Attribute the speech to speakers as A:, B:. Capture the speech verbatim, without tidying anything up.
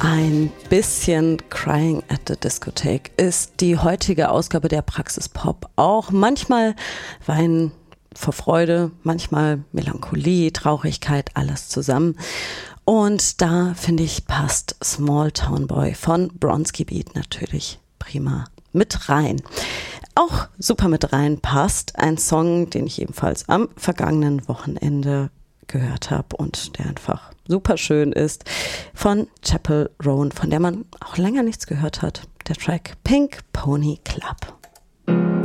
A: Ein bisschen Crying at the Discotheque ist die heutige Ausgabe der Praxis Pop. Auch manchmal Weinen vor Freude, manchmal Melancholie, Traurigkeit, alles zusammen. Und da, finde ich, passt Small Town Boy von Bronski Beat natürlich prima mit rein. Auch super mit rein passt ein Song, den ich ebenfalls am vergangenen Wochenende gehört habe und der einfach super schön ist, von Chappell Roan, von der man auch länger nichts gehört hat. Der Track Pink Pony Club.